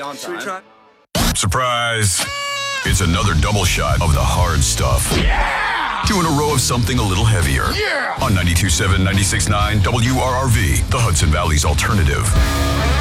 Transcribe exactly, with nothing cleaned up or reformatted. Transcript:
be on Should we time. try? Surprise! It's another double shot of the hard stuff. Yeah! Two in a row of something a little heavier. Yeah! On ninety-two point seven, ninety-six point nine W R R V, the Hudson Valley's alternative.